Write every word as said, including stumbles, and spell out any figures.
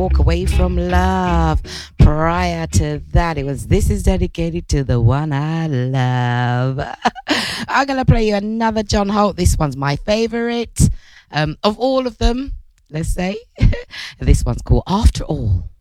Walk Away From Love. Prior to that, it was This Is Dedicated to the One I Love. I'm going to play you another John Holt. This one's my favorite um, of all of them, let's say. This one's called After All.